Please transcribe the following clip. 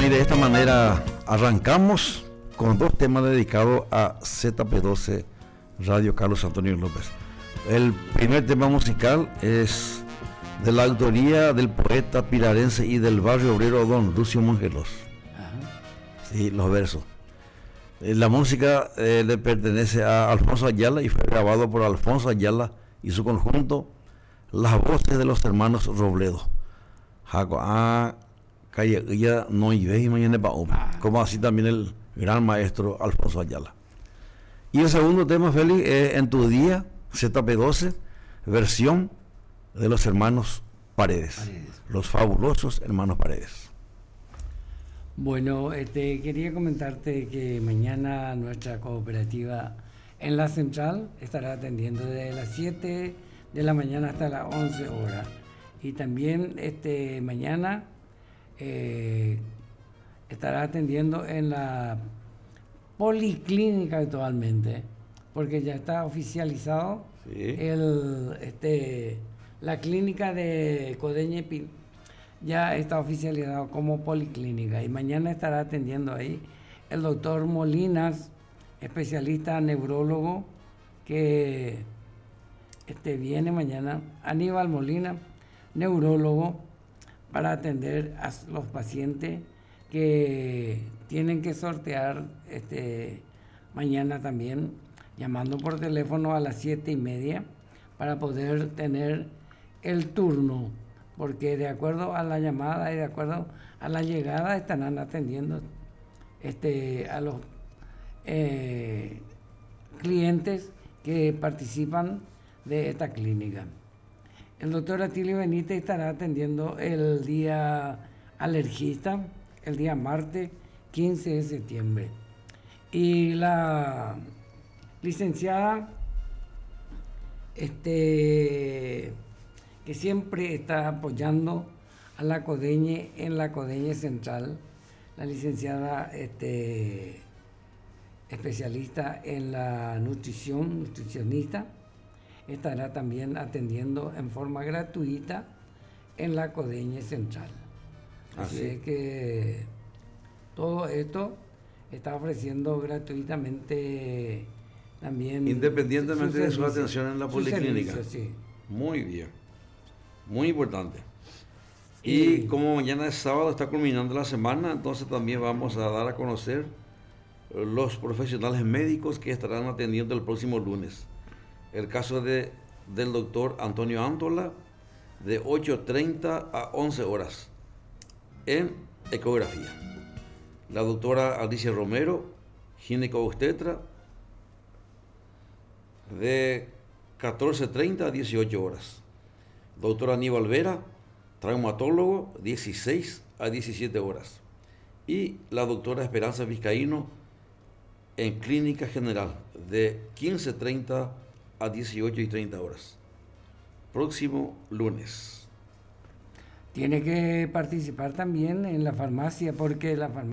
Bueno, y de esta manera arrancamos con dos temas dedicados a ZP12 Radio Carlos Antonio López. El primer tema musical es de la autoría del poeta pirarense y del barrio obrero don Lucio Mongelos. Sí, los versos. La música le pertenece a Alfonso Ayala y fue grabado por Alfonso Ayala y su conjunto Las Voces de los Hermanos Robledo. Como así también el gran maestro Alfonso Ayala. Y el segundo tema, Félix, En tu día, ZP12, versión de los hermanos Paredes. Los fabulosos hermanos Paredes. Bueno, quería comentarte que mañana nuestra cooperativa en la central estará atendiendo desde las 7 de la mañana hasta las 11 horas. Y también mañana estará atendiendo en la policlínica actualmente, porque ya está oficializado la clínica de Codeñe ya está oficializado como policlínica, y mañana estará atendiendo ahí el doctor Molinas, especialista neurólogo, que viene mañana, Aníbal Molina, neurólogo, para atender a los pacientes que tienen que sortear mañana también, llamando por teléfono a las 7:30 para poder tener el turno, porque de acuerdo a la llamada y de acuerdo a la llegada estarán atendiendo a los clientes que participan de esta clínica. El doctor Atilio Benítez estará atendiendo el día alergista, el día martes 15 de septiembre. Y la licenciada que siempre está apoyando a la Codeñe en la Codeñe Central, la licenciada especialista en la nutricionista, estará también atendiendo en forma gratuita en la Codeñe Central. Así es que todo esto está ofreciendo gratuitamente también, independientemente de su atención en la policlínica. Sí. Muy bien, muy importante. Y como mañana es sábado, está culminando la semana, entonces también vamos a dar a conocer los profesionales médicos que estarán atendiendo el próximo lunes. El caso del doctor Antonio Antola, de 8:30 a 11 horas en ecografía. La doctora Alicia Romero, ginecobstetra, de 14:30 a 18 horas. Doctor Aníbal Vera, traumatólogo, 16 a 17 horas. Y la doctora Esperanza Vizcaíno, en clínica general, de 15:30 a 18:30 horas. Próximo lunes. Tiene que participar también en la farmacia, porque la farmacia